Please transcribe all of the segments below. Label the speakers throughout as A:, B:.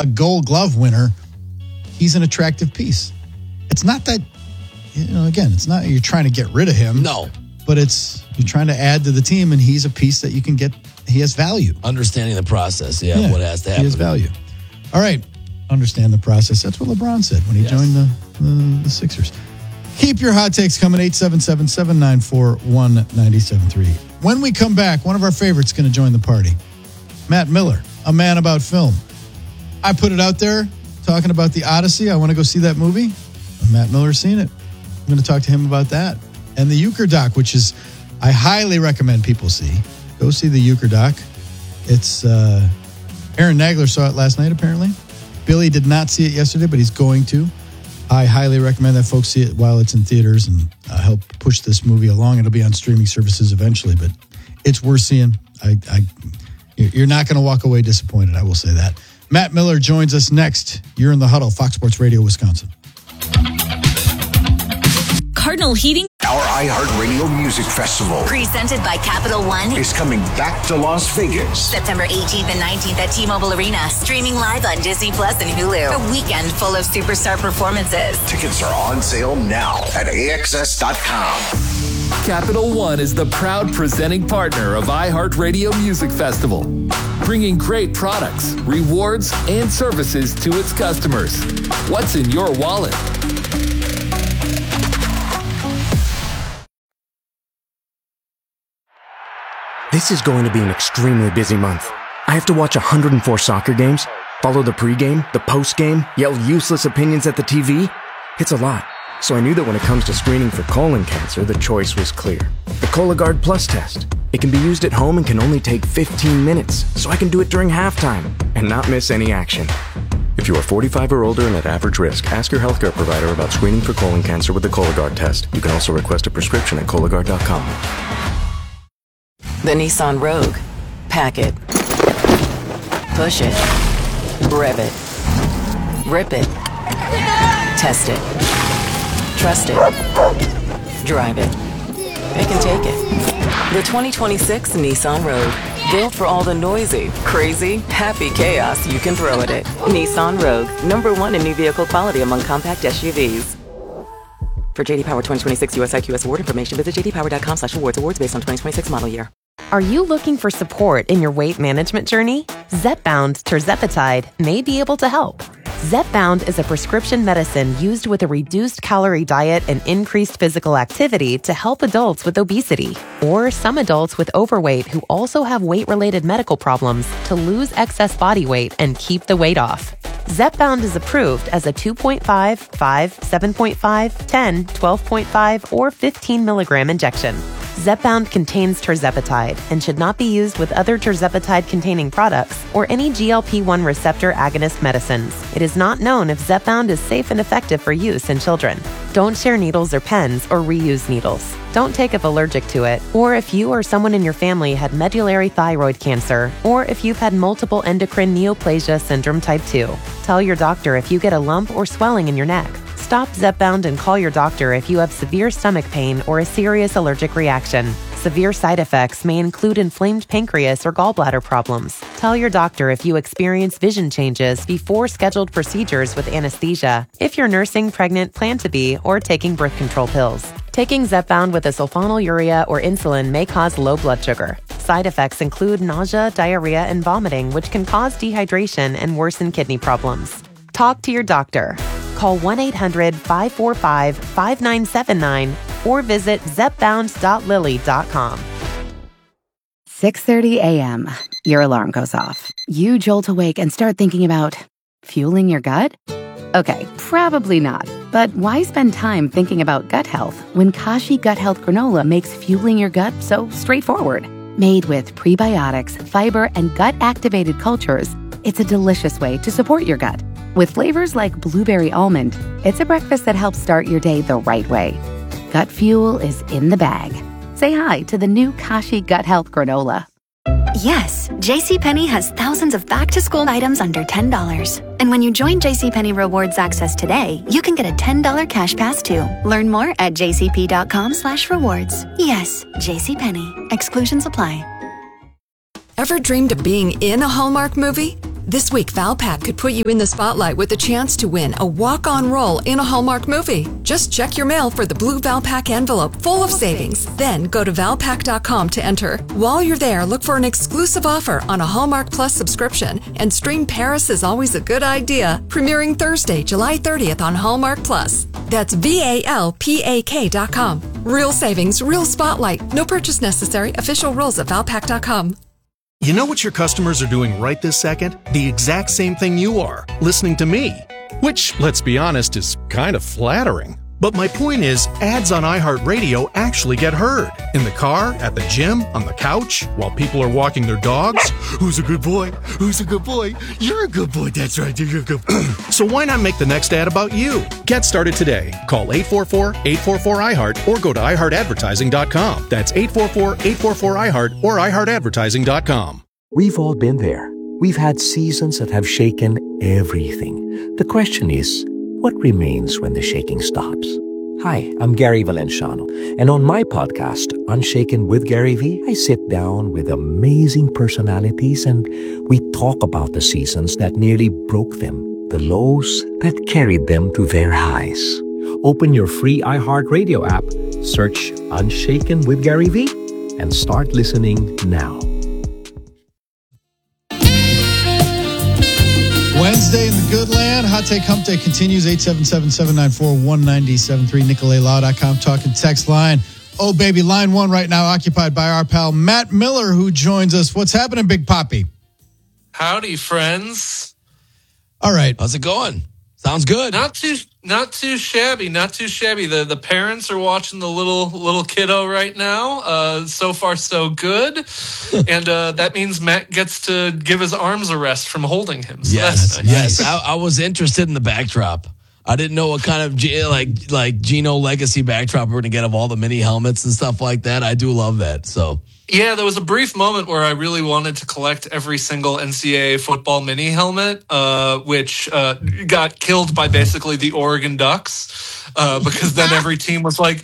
A: a Gold Glove winner, he's an attractive piece. It's not that, again, it's not you're trying to get rid of him.
B: No.
A: But you're trying to add to the team, and he's a piece that you can get. He has value.
B: Understanding the process, what has to happen.
A: He has value. All right. Understand the process. That's what LeBron said when he joined the Sixers. Keep your hot takes coming, 877-794-1973. When we come back, one of our favorites is going to join the party. Matt Miller, a man about film. I put it out there talking about the Odyssey. I want to go see that movie. Matt Miller's seen it. I'm going to talk to him about that. And the Euchre doc, which is, I highly recommend people see. Go see the Euchre doc. It's, Aaron Nagler saw it last night, apparently. Billy did not see it yesterday, but he's going to. I highly recommend that folks see it while it's in theaters and help push this movie along. It'll be on streaming services eventually, but it's worth seeing. You're not going to walk away disappointed, I will say that. Matt Miller joins us next. You're in the Huddle, Fox Sports Radio, Wisconsin.
C: Cardinal Heating.
D: Our iHeartRadio Music Festival,
C: presented by Capital One,
D: is coming back to Las Vegas.
C: September 18th and 19th at T-Mobile Arena. Streaming live on Disney Plus and Hulu. A weekend full of superstar performances.
D: Tickets are on sale now at AXS.com.
E: Capital One is the proud presenting partner of iHeartRadio Music Festival, bringing great products, rewards, and services to its customers. What's in your wallet?
F: This is going to be an extremely busy month. I have to watch 104 soccer games, follow the pregame, the postgame, yell useless opinions at the TV. It's a lot. So I knew that when it comes to screening for colon cancer, the choice was clear. The Cologuard Plus test. It can be used at home and can only take 15 minutes, so I can do it during halftime and not miss any action. If you are 45 or older and at average risk, ask your healthcare provider about screening for colon cancer with the Cologuard test. You can also request a prescription at Cologuard.com.
G: The Nissan Rogue. Pack it. Push it. Rev it. Rip it. Test it. Trust it. Drive it. It can take it. The 2026 Nissan Rogue. Built for all the noisy, crazy, happy chaos you can throw at it. Nissan Rogue. #1 in new vehicle quality among compact SUVs. For J.D. Power 2026 US IQS award information, visit jdpower.com/awards. Awards based on 2026 model year.
H: Are you looking for support in your weight management journey? Zepbound tirzepatide may be able to help. Zepbound is a prescription medicine used with a reduced calorie diet and increased physical activity to help adults with obesity or some adults with overweight who also have weight-related medical problems to lose excess body weight and keep the weight off. Zepbound is approved as a 2.5, 5, 7.5, 10, 12.5, or 15 milligram injection. Zepbound contains tirzepatide and should not be used with other tirzepatide-containing products or any GLP-1 receptor agonist medicines. It is not known if Zepbound is safe and effective for use in children. Don't share needles or pens or reuse needles. Don't take if allergic to it, or if you or someone in your family had medullary thyroid cancer, or if you've had multiple endocrine neoplasia syndrome type 2. Tell your doctor if you get a lump or swelling in your neck. Stop Zepbound and call your doctor if you have severe stomach pain or a serious allergic reaction. Severe side effects may include inflamed pancreas or gallbladder problems. Tell your doctor if you experience vision changes before scheduled procedures with anesthesia, if you're nursing, pregnant, plan to be, or taking birth control pills. Taking Zepbound with a sulfonylurea or insulin may cause low blood sugar. Side effects include nausea, diarrhea, and vomiting, which can cause dehydration and worsen kidney problems. Talk to your doctor. Call 1-800-545-5979 or visit zepbound.lilly.com.
I: 6:30 a.m. Your alarm goes off. You jolt awake and start thinking about fueling your gut? Okay, probably not. But why spend time thinking about gut health when Kashi Gut Health Granola makes fueling your gut so straightforward? Made with prebiotics, fiber, and gut-activated cultures, it's a delicious way to support your gut. With flavors like blueberry almond, it's a breakfast that helps start your day the right way. Gut fuel is in the bag. Say hi to the new Kashi Gut Health Granola.
J: Yes, JCPenney has thousands of back-to-school items under $10. And when you join JCPenney Rewards Access today, you can get a $10 cash pass too. Learn more at jcp.com/rewards. Yes, JCPenney. Exclusions apply.
K: Ever dreamed of being in a Hallmark movie? This week, Valpak could put you in the spotlight with a chance to win a walk-on role in a Hallmark movie. Just check your mail for the blue Valpak envelope full of savings. Then go to Valpak.com to enter. While you're there, look for an exclusive offer on a Hallmark Plus subscription and stream Paris is Always a Good Idea, premiering Thursday, July 30th on Hallmark Plus. That's VALPAK.com. Real savings, real spotlight. No purchase necessary. Official rules at Valpak.com.
L: You know what your customers are doing right this second? The exact same thing you are, listening to me. Which, let's be honest, is kind of flattering. But my point is, ads on iHeartRadio actually get heard. In the car, at the gym, on the couch, while people are walking their dogs. Who's a good boy? Who's a good boy? You're a good boy. That's right. You're a good boy. So why not make the next ad about you? Get started today. Call 844-844-iHeart or go to iHeartAdvertising.com. That's 844-844-iHeart or iHeartAdvertising.com.
M: We've all been there. We've had seasons that have shaken everything. The question is, what remains when the shaking stops? Hi, I'm Gary Valenciano, and on my podcast, Unshaken with Gary V, I sit down with amazing personalities and we talk about the seasons that nearly broke them, the lows that carried them to their highs. Open your free iHeartRadio app, search Unshaken with Gary V, and start listening now.
A: Wednesday in the good land. Hot Take Hump Day continues. 877-794-1973. NicoleLaw.com talking text line. Oh, baby, line one right now occupied by our pal Matt Miller, who joins us. What's happening, Big Poppy?
N: Howdy, friends.
A: All right.
B: How's it going? Sounds good.
N: Not too shabby. Not too shabby. The parents are watching the little kiddo right now. So far, so good. And that means Matt gets to give his arms a rest from holding him. So
B: yes,
N: that's nice.
B: yes. I was interested in the backdrop. I didn't know what kind of like Geno legacy backdrop we're going to get of all the mini helmets and stuff like that. I do love that. So.
N: Yeah, there was a brief moment where I really wanted to collect every single NCAA football mini helmet, which got killed by basically the Oregon Ducks, because then every team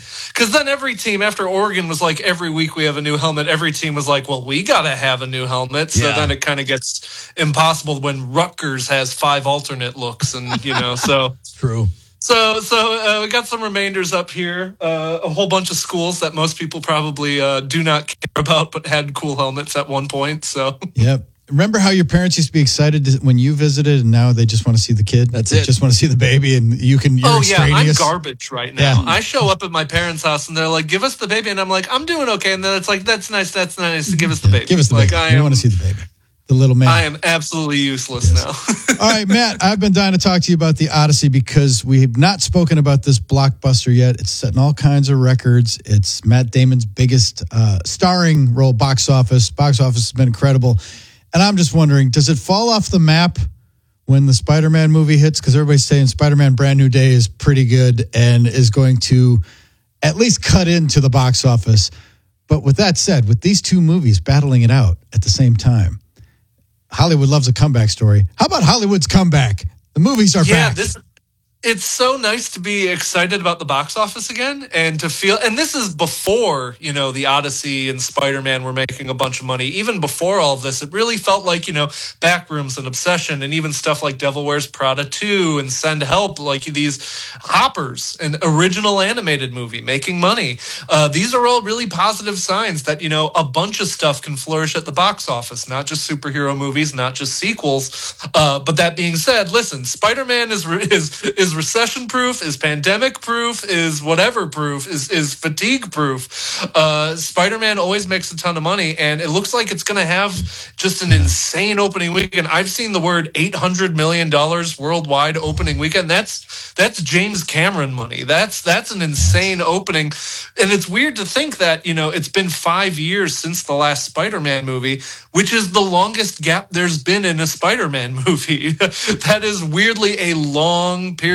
N: after Oregon was like, every week we have a new helmet, every team was like, well, we got to have a new helmet. So then it kind of gets impossible when Rutgers has 5 alternate looks, and so.
B: True.
N: So we got some remainders up here. A whole bunch of schools that most people probably do not care about, but had cool helmets at one point. So
A: yep. Remember how your parents used to be excited when you visited, and now they just want to see the kid?
B: That's
A: they
B: it.
A: just want to see the baby, and you're extraneous.
N: I'm garbage right now. Yeah. I show up at my parents' house, and they're like, "Give us the baby," and I'm like, "I'm doing okay." And then it's like, "That's nice. Give us the baby.
A: Give us the baby. I want to see the baby." The little man.
N: I am absolutely useless now.
A: All right, Matt, I've been dying to talk to you about the Odyssey because we have not spoken about this blockbuster yet. It's setting all kinds of records. It's Matt Damon's biggest starring role box office. Box office has been incredible. And I'm just wondering, does it fall off the map when the Spider-Man movie hits? Because everybody's saying Spider-Man Brand New Day is pretty good and is going to at least cut into the box office. But with that said, with these two movies battling it out at the same time, Hollywood loves a comeback story. How about Hollywood's comeback? The movies are back.
N: It's so nice to be excited about the box office again and to feel, and this is before, the Odyssey and Spider-Man were making a bunch of money. Even before all of this, it really felt like, Backrooms and Obsession and even stuff like Devil Wears Prada 2 and Send Help, like these hoppers, an original animated movie making money. These are all really positive signs that, a bunch of stuff can flourish at the box office, not just superhero movies, not just sequels. But that being said, listen, Spider-Man is recession proof, is pandemic proof, is whatever proof, is fatigue proof. Spider-Man always makes a ton of money, and it looks like it's going to have just an insane opening weekend. I've seen the word $800 million worldwide opening weekend. That's James Cameron money. That's an insane opening. And it's weird to think that, it's been 5 years since the last Spider-Man movie, which is the longest gap there's been in a Spider-Man movie. That is weirdly a long period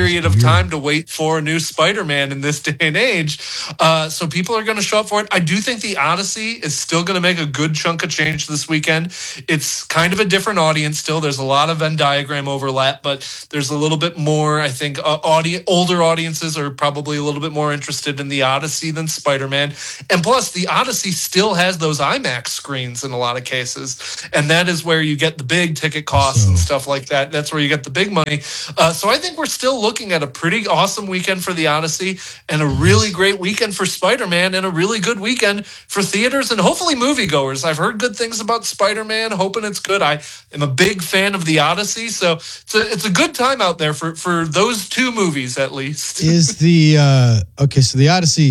N: period of time to wait for a new Spider-Man in this day and age. So people are going to show up for it. I do think the Odyssey is still going to make a good chunk of change this weekend. It's kind of a different audience still. There's a lot of Venn diagram overlap, but there's a little bit more, I think, older audiences are probably a little bit more interested in the Odyssey than Spider-Man. And plus, the Odyssey still has those IMAX screens in a lot of cases. And that is where you get the big ticket costs and stuff like that. That's where you get the big money. So I think we're still looking at a pretty awesome weekend for the Odyssey and a really great weekend for Spider-Man and a really good weekend for theaters and hopefully moviegoers. I've heard good things about Spider-Man, hoping it's good. I am a big fan of the Odyssey. So it's a good time out there for those two movies at least.
A: Is the, okay, so the Odyssey,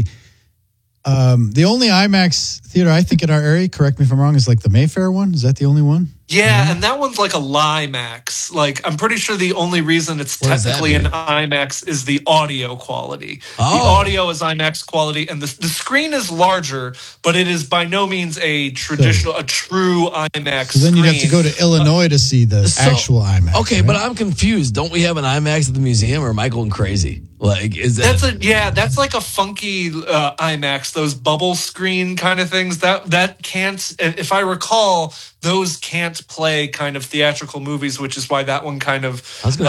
A: the only IMAX theater I think in our area, correct me if I'm wrong, is like the Mayfair one. Is that the only one?
N: Yeah, and that one's like a LIMAX. Like, I'm pretty sure the only reason it's technically an IMAX is the audio quality. Oh. The audio is IMAX quality, and the screen is larger, but it is by no means a true IMAX
A: So then you'd have to go to Illinois to see the actual IMAX.
B: Okay, right? But I'm confused. Don't we have an IMAX at the museum, or am I going crazy? Like, is that...
N: That's like a funky IMAX, those bubble screen kind of things. That can't, if I recall, those can't play kind of theatrical movies, which is why that one kind of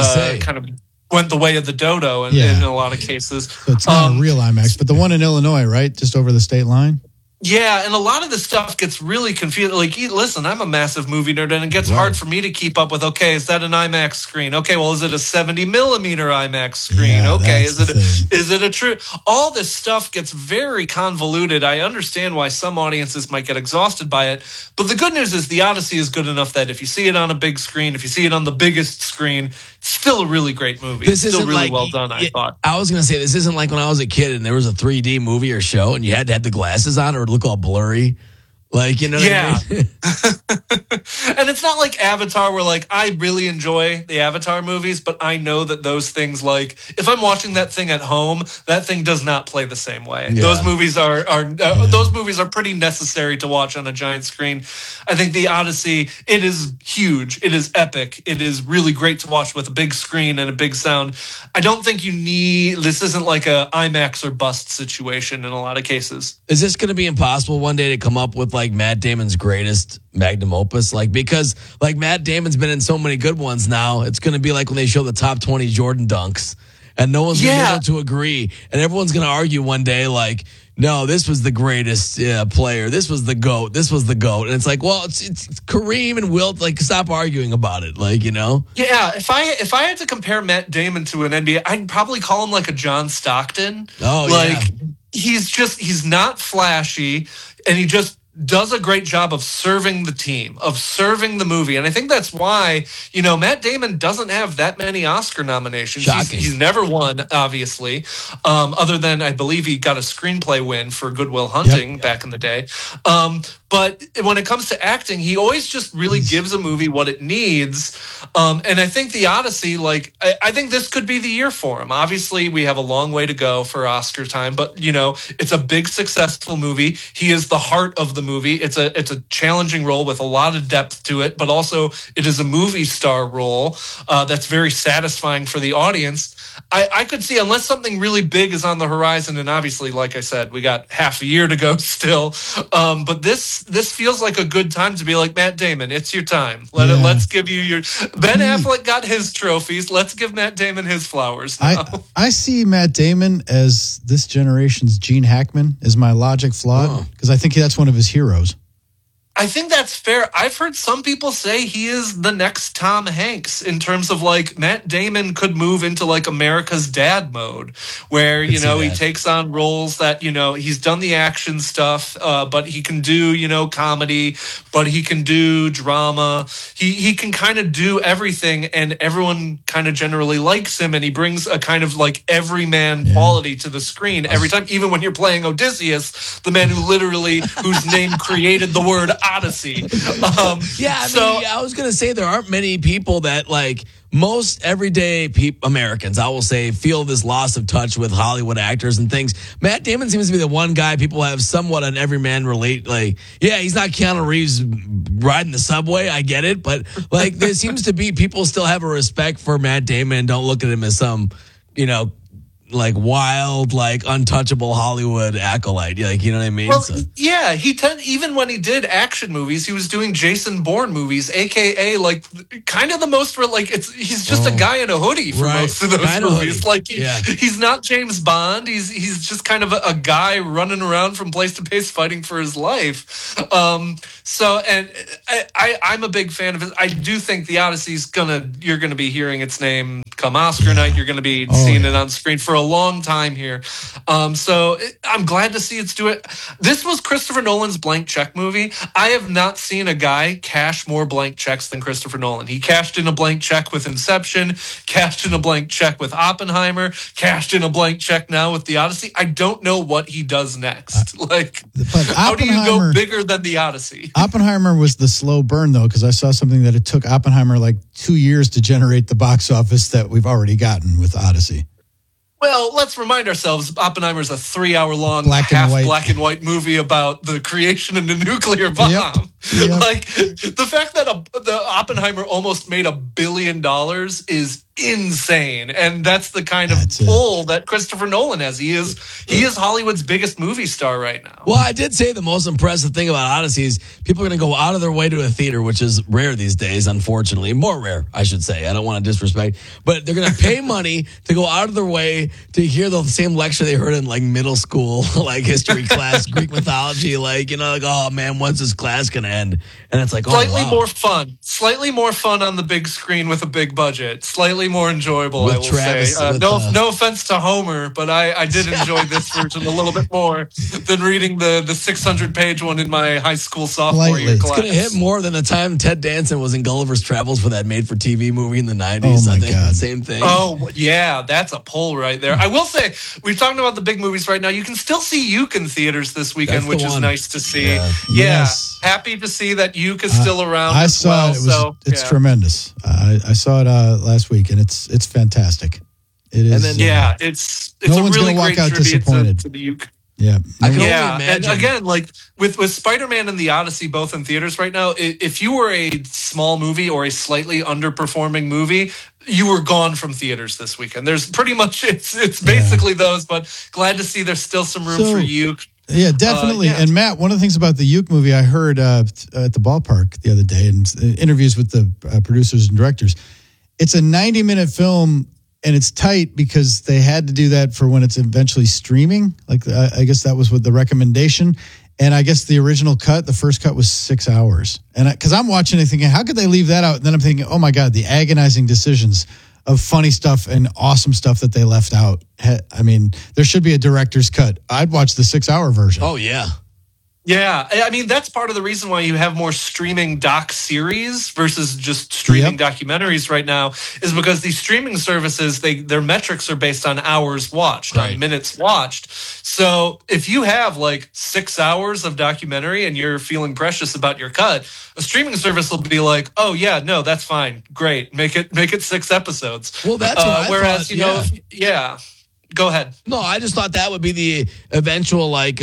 N: went the way of the dodo in a lot of cases.
A: So it's not a real IMAX, but the one in Illinois, right? Just over the state line?
N: Yeah, and a lot of the stuff gets really confused. Like, listen, I'm a massive movie nerd, and it gets hard for me to keep up with, okay, is that an IMAX screen? Okay, well, is it a 70-millimeter IMAX screen?
A: Yeah,
N: okay, is it a true... All this stuff gets very convoluted. I understand why some audiences might get exhausted by it, but the good news is the Odyssey is good enough that if you see it on a big screen, if you see it on the biggest screen, it's still a really great movie. It's still really well done, I thought.
B: I was going to say, this isn't like when I was a kid and there was a 3D movie or show and you had to have the glasses on or look all blurry. Like, you know what I mean?
N: And it's not like Avatar where, like, I really enjoy the Avatar movies, but I know that those things, like, if I'm watching that thing at home, that thing does not play the same way. Yeah. Those movies are pretty necessary to watch on a giant screen. I think the Odyssey, it is huge. It is epic. It is really great to watch with a big screen and a big sound. I don't think this isn't like a IMAX or bust situation in a lot of cases.
B: Is this going to be impossible one day to come up with like Matt Damon's greatest magnum opus? Like, because like Matt Damon's been in so many good ones now, it's going to be like when they show the top 20 Jordan dunks and no one's going to be able to agree. And everyone's going to argue one day like, no, this was the greatest player. This was the GOAT. This was the GOAT. And it's like, well, it's Kareem and Wilt. Like, stop arguing about it. Like, you know?
N: Yeah, if I had to compare Matt Damon to an NBA, I'd probably call him like a John Stockton.
B: Oh,
N: like, he's not flashy, and he just does a great job of serving the team, of serving the movie. And I think that's why, Matt Damon doesn't have that many Oscar nominations. He's never won, obviously, other than I believe he got a screenplay win for Good Will Hunting back in the day. But when it comes to acting, he always just really gives a movie what it needs. And I think the Odyssey, like, I think this could be the year for him. Obviously, we have a long way to go for Oscar time, but, it's a big, successful movie. He is the heart of the movie. It's a challenging role with a lot of depth to it, but also it is a movie star role that's very satisfying for the audience. I could see, unless something really big is on the horizon, and obviously, like I said, we got half a year to go still, but this feels like a good time to be like, Matt Damon, it's your time. Let's give you your... Ben Affleck got his trophies. Let's give Matt Damon his flowers now.
A: I see Matt Damon as this generation's Gene Hackman. Is my logic flawed? Because I think that's one of his heroes.
N: I think that's fair. I've heard some people say he is the next Tom Hanks in terms of like Matt Damon could move into like America's Dad mode where, he takes on roles that, he's done the action stuff, but he can do, comedy, but he can do drama. He can kind of do everything and everyone kind of generally likes him and he brings a kind of like everyman quality to the screen every time, even when you're playing Odysseus, the man whose name created the word Odyssey.
B: I was going to say there aren't many people that like most everyday Americans, I will say, feel this loss of touch with Hollywood actors and things. Matt Damon seems to be the one guy people have somewhat an everyman relate. Like, yeah, he's not Keanu Reeves riding the subway. I get it. But like, there seems to be people still have a respect for Matt Damon and don't look at him as some like wild, like untouchable Hollywood acolyte. Like, you know what I mean?
N: Well, yeah, even when he did action movies, he was doing Jason Bourne movies, aka like kind of the most like he's just a guy in a hoodie for most of those movies. Like he's not James Bond. He's just kind of a guy running around from place to place fighting for his life. So, and I'm a big fan of it. I do think The Odyssey's you're gonna be hearing its name come Oscar night. You're gonna be seeing it on screen for a long time here. So I'm glad to see it's do it. This was Christopher Nolan's blank check movie. I have not seen a guy cash more blank checks than Christopher Nolan. He cashed in a blank check with Inception, cashed in a blank check with Oppenheimer, cashed in a blank check now with The Odyssey. I don't know what he does next. How do you go bigger than The Odyssey?
A: Oppenheimer was the slow burn, though, because I saw something that it took Oppenheimer like 2 years to generate the box office that we've already gotten with Odyssey.
N: Well, let's remind ourselves, Oppenheimer's a 3-hour-long, black and white movie about the creation of the nuclear bomb.
A: Yep.
N: Like, the fact that the Oppenheimer almost made $1 billion is insane, and that's the kind of pull that Christopher Nolan has. He is Hollywood's biggest movie star right now.
B: Well, I did say the most impressive thing about Odyssey is people are going to go out of their way to a theater, which is rare these days, unfortunately. More rare, I should say. I don't want to disrespect, but they're going to pay money to go out of their way to hear the same lecture they heard in like middle school, like history class, Greek mythology, like, oh man, when's this class going to end? And it's like,
N: slightly more fun on the big screen with a big budget, slightly more enjoyable, with I will Travis, say. No offense to Homer, but I did enjoy this version a little bit more than reading the 600-page one in my high school sophomore year class.
B: It's going to hit more than the time Ted Danson was in Gulliver's Travels for that made-for-TV movie in the 90s.
A: Oh my
B: I think
A: God.
B: Same thing.
N: Oh, yeah, that's a pull right there. I will say, we're talking about the big movies right now. You can still see Uke in theaters this weekend, which is nice to see. Yeah.
A: Yes.
N: Happy to see that Uke is still around.
A: I saw it. It's tremendous. I saw it last week, and it's fantastic. It is.
N: And then, it's
A: no
N: a
A: one's
N: really
A: walk
N: great
A: out
N: tribute
A: disappointed.
N: to the Uke.
A: Yeah.
B: I can only imagine.
N: And again, like with Spider-Man and The Odyssey both in theaters right now, if you were a small movie or a slightly underperforming movie, you were gone from theaters this weekend. There's pretty much, it's basically those, but glad to see there's still some room for Uke.
A: Yeah, definitely. And Matt, one of the things about the Uke movie I heard at the ballpark the other day in interviews with the producers and directors, it's a 90-minute film. And it's tight because they had to do that for when it's eventually streaming. Like, I guess that was what the recommendation. And I guess the original cut, the first cut was 6 hours. And because I'm watching it thinking, how could they leave that out? And then I'm thinking, oh my God, the agonizing decisions of funny stuff and awesome stuff that they left out. I mean, there should be a director's cut. I'd watch the 6-hour version.
B: Oh, yeah.
N: Yeah, I mean, that's part of the reason why you have more streaming doc series versus just streaming documentaries right now, is because these streaming services, their metrics are based on hours watched, on minutes watched. So if you have like 6 hours of documentary and you're feeling precious about your cut, a streaming service will be like, oh yeah, no, that's fine. Great. Make it 6 episodes.
B: Well, that's what
N: whereas,
B: I thought,
N: Go ahead.
B: No, I just thought that would be the eventual like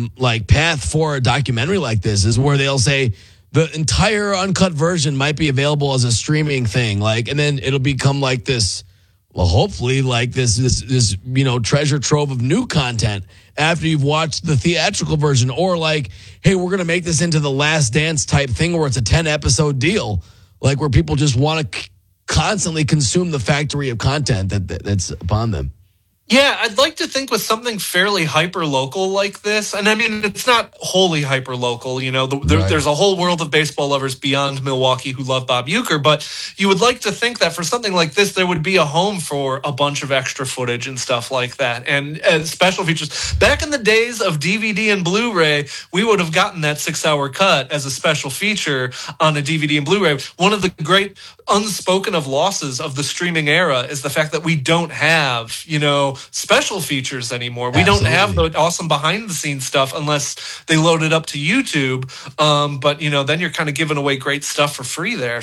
B: path for a documentary like this, is where they'll say the entire uncut version might be available as a streaming thing, like, and then it'll become like this. Well, hopefully, like this treasure trove of new content after you've watched the theatrical version, or like, hey, we're gonna make this into the Last Dance type thing where it's a 10-episode deal, like where people just want to constantly consume the factory of content that's upon them.
N: Yeah, I'd like to think with something fairly hyper-local like this, and I mean, it's not wholly hyper-local, there's a whole world of baseball lovers beyond Milwaukee who love Bob Uecker, but you would like to think that for something like this, there would be a home for a bunch of extra footage and stuff like that, and special features. Back in the days of DVD and Blu-ray, we would have gotten that 6-hour cut as a special feature on a DVD and Blu-ray. One of the great unspoken of losses of the streaming era is the fact that we don't have, special features anymore. We don't have the awesome behind the scenes stuff unless they load it up to YouTube. But then you're kind of giving away great stuff for free there.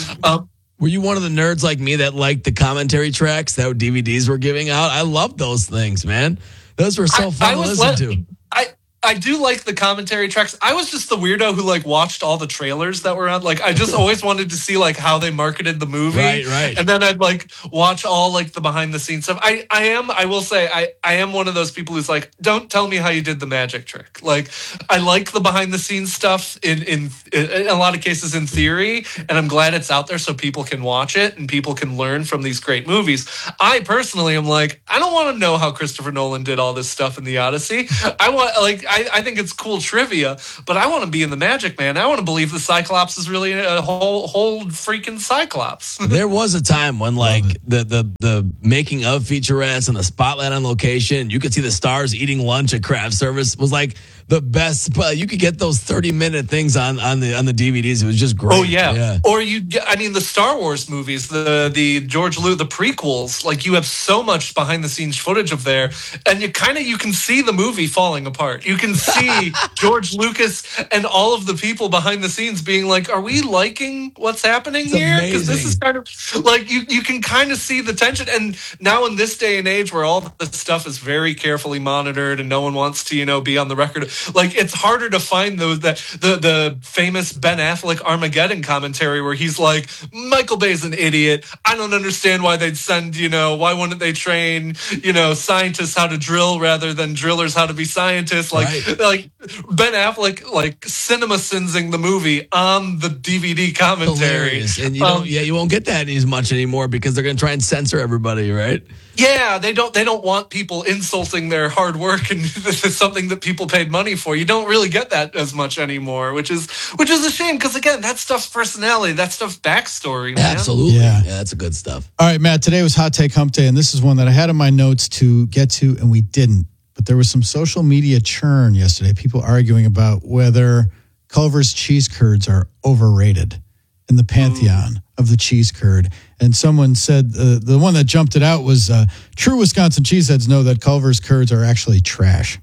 B: Were you one of the nerds like me that liked the commentary tracks that DVDs were giving out? I love those things, man. Those were so fun to listen to.
N: I do like the commentary tracks. I was just the weirdo who like watched all the trailers that were on. Like I just always wanted to see like how they marketed the movie.
B: Right.
N: And then I'd like watch all like the behind the scenes stuff. I will say I am one of those people who's like, don't tell me how you did the magic trick. Like I like the behind the scenes stuff in a lot of cases in theory, and I'm glad it's out there so people can watch it and people can learn from these great movies. I personally am like, I don't want to know how Christopher Nolan did all this stuff in the Odyssey. I think it's cool trivia, but I want to be in the Magic Man. I want to believe the Cyclops is really a whole freaking Cyclops.
B: There was a time when like the making of featurettes and the spotlight on location, you could see the stars eating lunch at craft service was like the best. But you could get those 30-minute things on the DVDs. It was just great.
N: Oh yeah. Or the Star Wars movies, the George Lucas, the prequels. Like you have so much behind the scenes footage of there, and you can see the movie falling apart. You can see George Lucas and all of the people behind the scenes being like, "Are we liking what's happening here?" Because this is kind of like you can kind of see the tension. And now in this day and age, where all the stuff is very carefully monitored and no one wants to be on the record. Like it's harder to find those the famous Ben Affleck Armageddon commentary where he's like, Michael Bay's an idiot. I don't understand why they'd send, why wouldn't they train, scientists how to drill rather than drillers how to be scientists? Like Ben Affleck like cinema sensing the movie on the DVD commentary.
B: Hilarious. And you won't get that as much anymore because they're going to try and censor everybody, right?
N: Yeah, they don't want people insulting their hard work, and this is something that people paid money for. You don't really get that as much anymore, which is a shame because again, that stuff's personality, that stuff's backstory, man.
B: Absolutely, yeah, that's good stuff.
A: All right, Matt. Today was Hot Take Hump Day, and this is one that I had in my notes to get to, and we didn't. But there was some social media churn yesterday. People arguing about whether Culver's cheese curds are overrated in the pantheon of the cheese curd. And someone said the one that jumped it out was true Wisconsin cheeseheads know that Culver's curds are actually trash.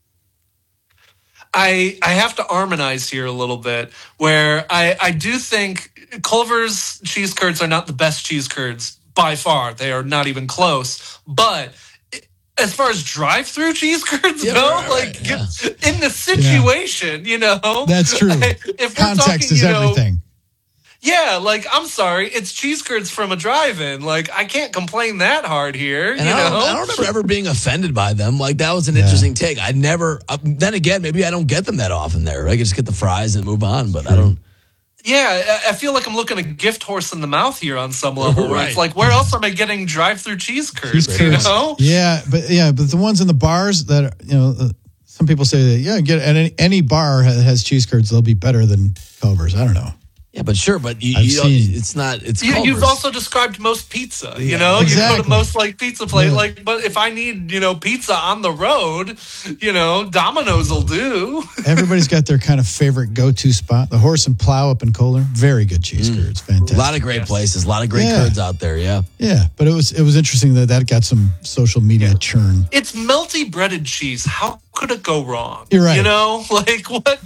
N: I have to harmonize here a little bit, where I do think Culver's cheese curds are not the best cheese curds by far. They are not even close. But as far as drive-through cheese curds go, in the situation,
A: That's true.
N: If
A: context is everything.
N: Yeah, like, I'm sorry, it's cheese curds from a drive-in. Like, I can't complain that hard here,
B: and I don't remember ever being offended by them. Like, that was an interesting take. I never, then again, maybe I don't get them that often there. I can just get the fries and move on, but I don't.
N: Yeah, I feel like I'm looking a gift horse in the mouth here on some level. Where it's like, where else am I getting drive-through cheese curds?
A: Yeah, but the ones in the bars that some people say that get at any bar that has cheese curds, they'll be better than Culver's. I don't know.
B: Yeah, but sure, but it's not. It's
N: you've also described most pizza.
A: Exactly.
N: You go to most pizza place. Yeah. But if I need pizza on the road, Domino's will do.
A: Everybody's got their kind of favorite go-to spot. The Horse and Plow up in Kohler, very good cheese curds, fantastic.
B: A lot of great places, a lot of great curds out there. Yeah,
A: but it was interesting that got some social media churn.
N: It's melty breaded cheese. How could it go wrong?
A: You're right.
N: What?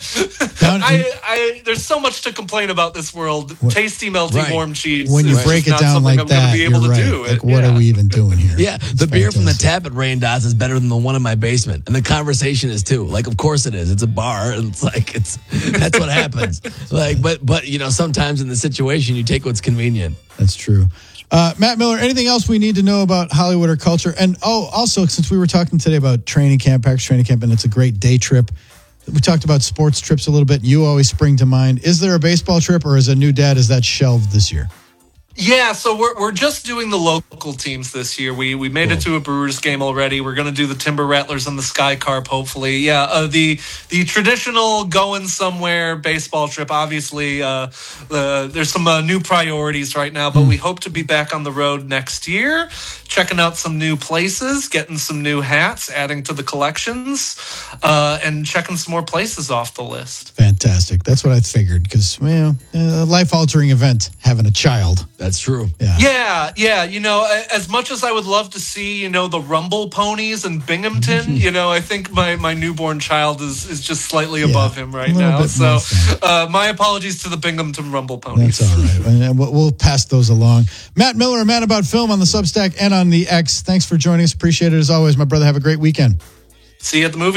N: There's so much to complain about this world. Tasty, melty, warm cheese.
A: When you break it down like that, you're right. Like, what are we even doing here?
B: Yeah, the beer from the tap at Rain Dots is better than the one in my basement, and the conversation is too. Like, of course it is. It's a bar, and it's like that's what happens. Like, but sometimes in the situation, you take what's convenient.
A: That's true. Matt Miller, anything else we need to know about Hollywood or culture? And also, since we were talking today about training camp, and it's a great day trip, we talked about sports trips a little bit. You always spring to mind. Is there a baseball trip, or as a new dad, is that shelved this year?
N: Yeah, so we're just doing the local teams this year. We made it to a Brewers game already. We're going to do the Timber Rattlers and the Sky Carp, hopefully. Yeah, the traditional going somewhere baseball trip. Obviously, there's some new priorities right now, but we hope to be back on the road next year, checking out some new places, getting some new hats, adding to the collections, and checking some more places off the list.
A: Fantastic. That's what I figured, because, a life-altering event, having a child.
B: That's true.
N: Yeah. As much as I would love to see, the Rumble Ponies in Binghamton, I think my newborn child is just slightly above him right now. So my apologies to the Binghamton Rumble Ponies.
A: That's all right. And we'll pass those along. Matt Miller, a man about film on the Substack and on the X. Thanks for joining us. Appreciate it as always, my brother. Have a great weekend.
N: See you at the movies, y'all.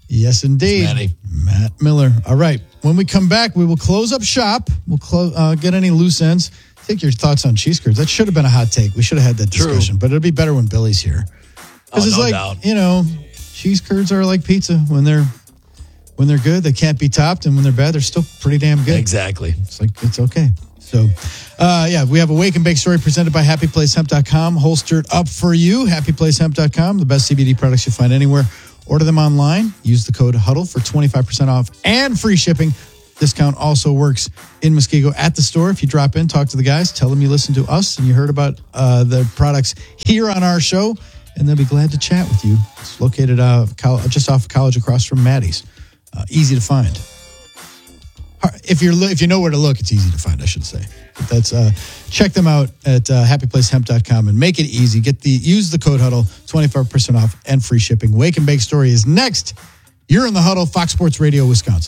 A: Yes, indeed. Matt Miller. All right. When we come back, we will close up shop. We'll get any loose ends. Take your thoughts on cheese curds. That should have been a hot take. We should have had that discussion, but it'll be better when Billy's here. Because it's like, cheese curds are like pizza. When they're good, they can't be topped. And when they're bad, they're still pretty damn good.
B: Exactly.
A: It's like, it's okay. So, we have a Wake and Bake story presented by HappyPlaceHemp.com, holstered up for you. HappyPlaceHemp.com, the best CBD products you'll find anywhere. Order them online. Use the code HUDDLE for 25% off and free shipping. Discount also works in Muskego at the store. If you drop in, talk to the guys, tell them you listened to us and you heard about the products here on our show, and they'll be glad to chat with you. It's located just off of College across from Maddie's. Easy to find. If you know where to look, it's easy to find, I should say. But that's check them out at happyplacehemp.com and make it easy. Use the code HUDDLE, 25% off and free shipping. Wake and Bake story is next. You're in the Huddle, Fox Sports Radio, Wisconsin.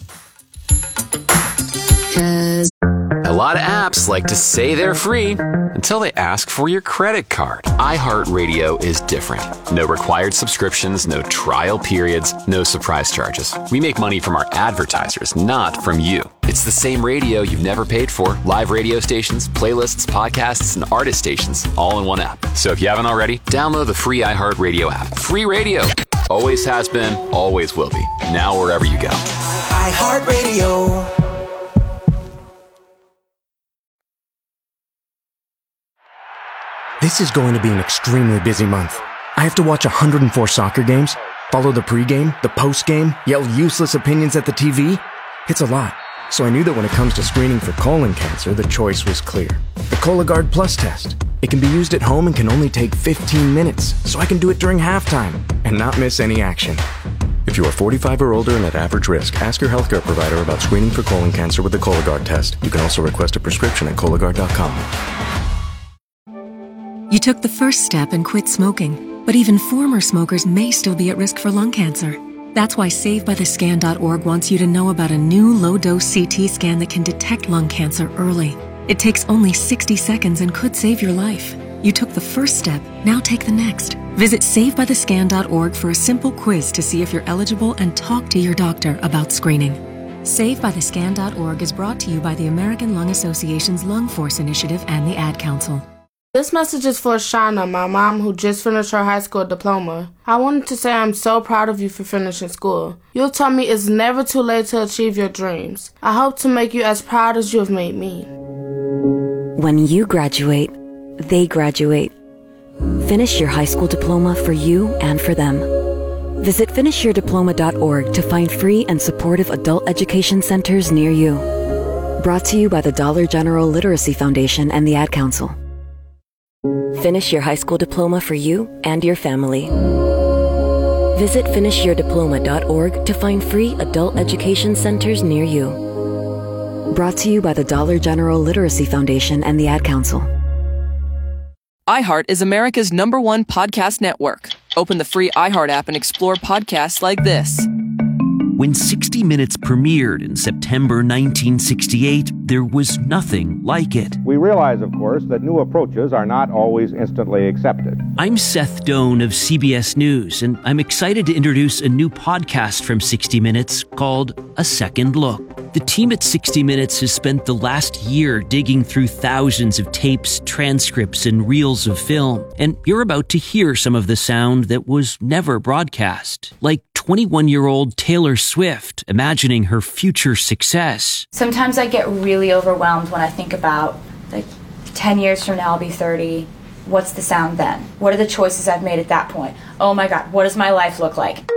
O: A lot of apps like to say they're free until they ask for your credit card. iHeartRadio is different. No required subscriptions, no trial periods, no surprise charges. We make money from our advertisers, not from you. It's the same radio you've never paid for. Live radio stations, playlists, podcasts, and artist stations all in one app. So if you haven't already, download the free iHeartRadio app. Free radio. Always has been, always will be. Now wherever you go.
P: iHeartRadio.
F: This is going to be an extremely busy month. I have to watch 104 soccer games, follow the pregame, the postgame, yell useless opinions at the TV. It's a lot. So I knew that when it comes to screening for colon cancer, the choice was clear. The Cologuard Plus test. It can be used at home and can only take 15 minutes, so I can do it during halftime and not miss any action. If you are 45 or older and at average risk, ask your healthcare provider about screening for colon cancer with the Cologuard test. You can also request a prescription at Cologuard.com.
Q: You took the first step and quit smoking, but even former smokers may still be at risk for lung cancer. That's why SaveByTheScan.org wants you to know about a new low-dose CT scan that can detect lung cancer early. It takes only 60 seconds and could save your life. You took the first step, now take the next. Visit SaveByTheScan.org for a simple quiz to see if you're eligible and talk to your doctor about screening. SaveByTheScan.org is brought to you by the American Lung Association's Lung Force Initiative and the Ad Council.
R: This message is for Shauna, my mom who just finished her high school diploma. I wanted to say I'm so proud of you for finishing school. You taught me it's never too late to achieve your dreams. I hope to make you as proud as you have made me.
S: When you graduate, they graduate. Finish your high school diploma for you and for them. Visit finishyourdiploma.org to find free and supportive adult education centers near you. Brought to you by the Dollar General Literacy Foundation and the Ad Council. Finish your high school diploma for you and your family. Visit finishyourdiploma.org to find free adult education centers near you. Brought to you by the Dollar General Literacy Foundation and the Ad Council.
T: iHeart is America's #1 podcast network. Open the free iHeart app and explore podcasts like this.
U: When 60 Minutes premiered in September 1968, there was nothing like it.
V: We realize, of course, that new approaches are not always instantly accepted.
U: I'm Seth Doan of CBS News, and I'm excited to introduce a new podcast from 60 Minutes called A Second Look. The team at 60 Minutes has spent the last year digging through thousands of tapes, transcripts, and reels of film, and you're about to hear some of the sound that was never broadcast, like 21-year-old Taylor Swift imagining her future success.
W: Sometimes I get really overwhelmed when I think about, 10 years from now I'll be 30. What's the sound then? What are the choices I've made at that point? Oh my God, what does my life look like?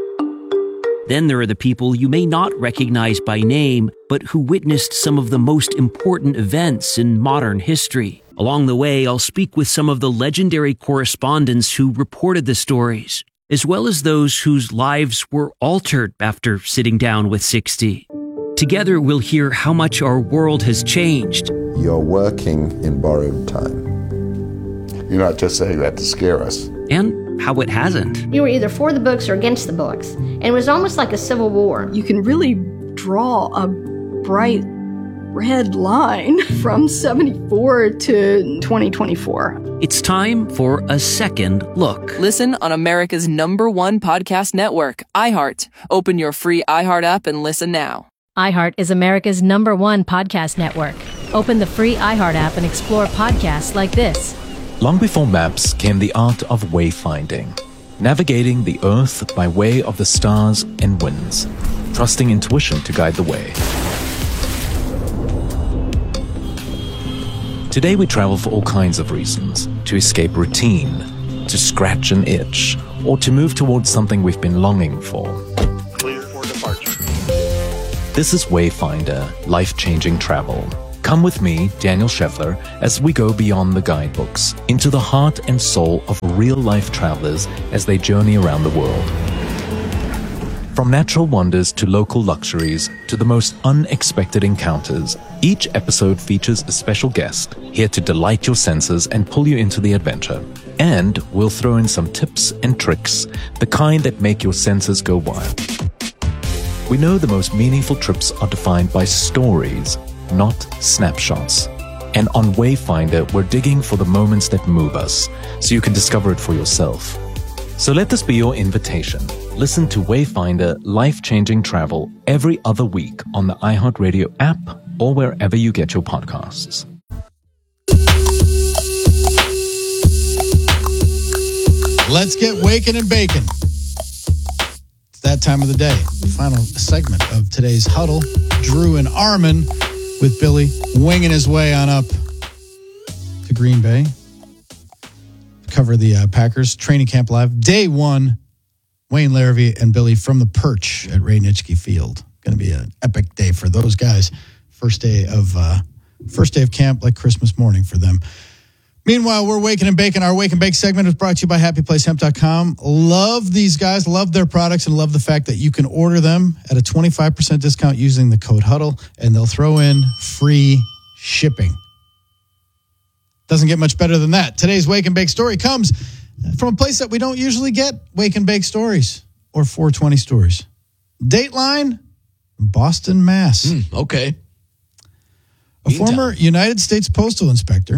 U: Then there are the people you may not recognize by name, but who witnessed some of the most important events in modern history. Along the way, I'll speak with some of the legendary correspondents who reported the stories, as well as those whose lives were altered after sitting down with 60. Together, we'll hear how much our world has changed.
X: You're working in borrowed time. You're not just saying that to scare us.
U: And how it hasn't.
Y: You were either for the books or against the books, and it was almost like a civil war.
Z: You can really draw a bright
C: red line from 74 to 2024.
U: It's time for a second look.
T: Listen on America's #1 podcast network, iHeart. Open your free iHeart app and listen now.
D: iHeart is America's #1 podcast network. Open the free iHeart app and explore podcasts like this.
E: Long before maps came the art of wayfinding, navigating the earth by way of the stars and winds, trusting intuition to guide the way. Today we travel for all kinds of reasons: to escape routine, to scratch an itch, or to move towards something we've been longing for.
G: Clear for departure.
E: This is Wayfinder, life-changing travel. Come with me, Daniel Scheffler, as we go beyond the guidebooks, into the heart and soul of real-life travelers as they journey around the world. From natural wonders to local luxuries to the most unexpected encounters, each episode features a special guest here to delight your senses and pull you into the adventure. And we'll throw in some tips and tricks, the kind that make your senses go wild. We know the most meaningful trips are defined by stories, not snapshots. And on Wayfinder, we're digging for the moments that move us, so you can discover it for yourself. So let this be your invitation. Listen to Wayfinder Life-Changing Travel every other week on the iHeartRadio app or wherever you get your podcasts.
A: Let's get waking and baking. It's that time of the day. The final segment of today's huddle. Drew and Armin with Billy winging his way on up to Green Bay. Cover the Packers training camp live. Day one, Wayne Larrivee and Billy from the perch at Ray Nitschke Field. Going to be an epic day for those guys. First day of camp, like Christmas morning for them. Meanwhile, we're waking and baking. Our Wake and Bake segment is brought to you by HappyPlaceHemp.com. Love these guys, love their products, and love the fact that you can order them at a 25% discount using the code HUDDLE, and they'll throw in free shipping. Doesn't get much better than that. Today's Wake and Bake story comes from a place that we don't usually get Wake and Bake stories or 420 stories. Dateline, Boston, Mass.
B: Okay.
A: A former United States Postal Inspector,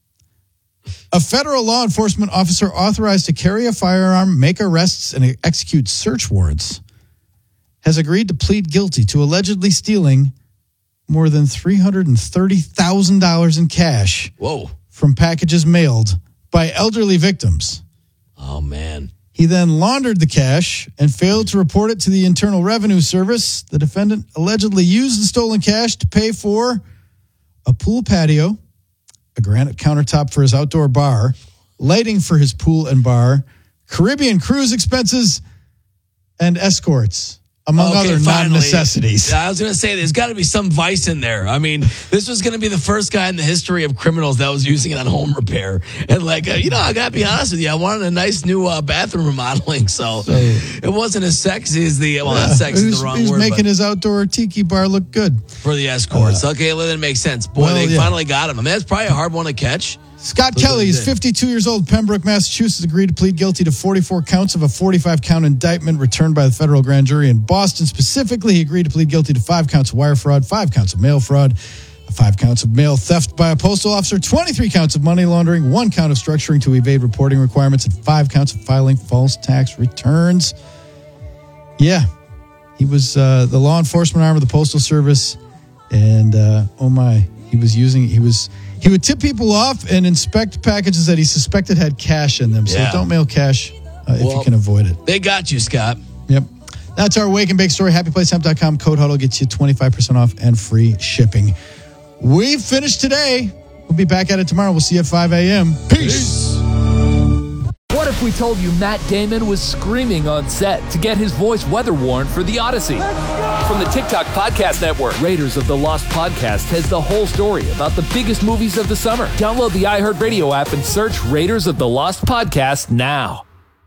A: a federal law enforcement officer authorized to carry a firearm, make arrests, and execute search warrants, has agreed to plead guilty to allegedly stealing more than $330,000 in cash.
B: Whoa.
A: From packages mailed by elderly victims.
B: Oh, man.
A: He then laundered the cash and failed to report it to the Internal Revenue Service. The defendant allegedly used the stolen cash to pay for a pool patio, a granite countertop for his outdoor bar, lighting for his pool and bar, Caribbean cruise expenses, and escorts, among other non-necessities.
B: I was going to say, there's got to be some vice in there. I mean, this was going to be the first guy in the history of criminals that was using it on home repair. And I got to be honest with you, I wanted a nice new bathroom remodeling, so it wasn't as sexy as not sexy is the wrong word.
A: He was making his outdoor tiki bar look good.
B: For the escorts. Okay, well, that makes sense. Boy, they finally got him. I mean, that's probably a hard one to catch.
A: Scott Kelly is 52 years old, Pembroke, Massachusetts, agreed to plead guilty to 44 counts of a 45-count indictment returned by the federal grand jury in Boston. Specifically, he agreed to plead guilty to 5 counts of wire fraud, 5 counts of mail fraud, 5 counts of mail theft by a postal officer, 23 counts of money laundering, 1 count of structuring to evade reporting requirements, and 5 counts of filing false tax returns. Yeah, he was the law enforcement arm of the Postal Service, and he would tip people off and inspect packages that he suspected had cash in them. So don't mail cash if you can avoid it.
B: They got you, Scott.
A: Yep. That's our Wake and Bake story. HappyPlaceHemp.com. Code HUDDLE gets you 25% off and free shipping. We've finished today. We'll be back at it tomorrow. We'll see you at 5 a.m. Peace.
H: What if we told you Matt Damon was screaming on set to get his voice weather warned for The Odyssey? From the TikTok Podcast Network, Raiders of the Lost Podcast has the whole story about the biggest movies of the summer. Download the iHeartRadio app and search Raiders of the Lost Podcast now.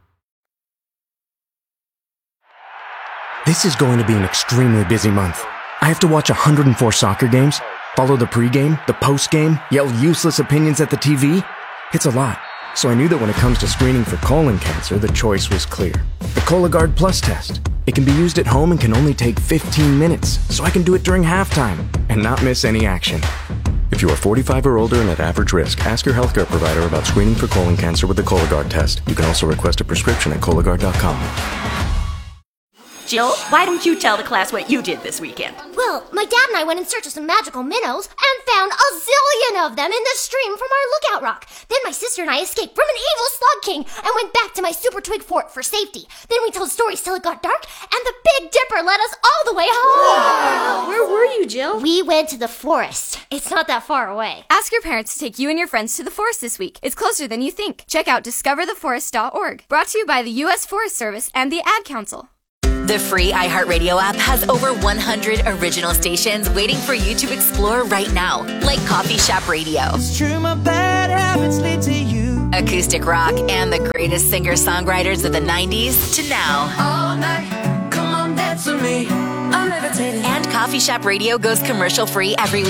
F: This is going to be an extremely busy month. I have to watch 104 soccer games, follow the pregame, the postgame, yell useless opinions at the TV. It's a lot. So I knew that when it comes to screening for colon cancer, the choice was clear. The Cologuard Plus test. It can be used at home and can only take 15 minutes, so I can do it during halftime. And and not miss any action. If you are 45 or older and at average risk, ask your healthcare provider about screening for colon cancer with the Cologuard test. You can also request a prescription at Cologuard.com.
I: Jill, why don't you tell the class what you did this weekend?
J: Well, my dad and I went in search of some magical minnows and found a zillion of them in the stream from our lookout rock. Then my sister and I escaped from an evil slug king and went back to my super twig fort for safety. Then we told stories till it got dark, and the Big Dipper led us all the way home.
Y: Wow. Where were you, Jill?
J: We went to the forest. It's not that far away.
K: Ask your parents to take you and your friends to the forest this week. It's closer than you think. Check out discovertheforest.org. Brought to you by the U.S. Forest Service and the Ad Council.
L: The free iHeartRadio app has over 100 original stations waiting for you to explore right now, like Coffee Shop Radio,
P: It's true, my bad habits lead to you.
L: acoustic rock, and the greatest singer-songwriters of the 90s to now.
P: All night, come on, dance with me. I'm levitating.
L: And Coffee Shop Radio goes commercial-free every